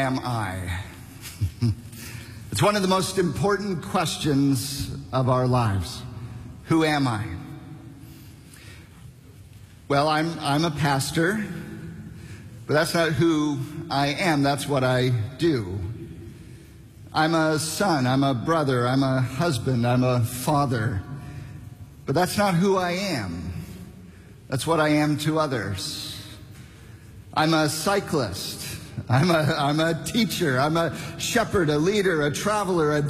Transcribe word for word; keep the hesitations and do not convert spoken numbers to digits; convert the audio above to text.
am I? It's one of the most important questions of our lives. Who am I? Well, I'm, I'm a pastor, but that's not who I am. That's what I do. I'm a son, I'm a brother, I'm a husband, I'm a father, but that's not who I am. That's what I am to others. I'm a cyclist. I'm a, I'm a teacher. I'm a shepherd, a leader, a traveler, a